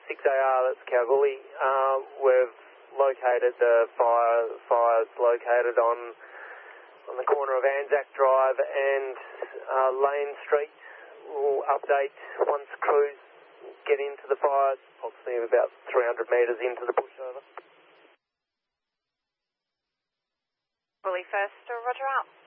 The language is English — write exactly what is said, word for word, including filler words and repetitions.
six A R, that's Kalgoorlie. Uh, we've located the fire. The fire's located on on the corner of Anzac Drive and uh, Lane Street. We'll update once crews get into the fire, approximately about three hundred metres into the bush. Over. Bully first, roger out.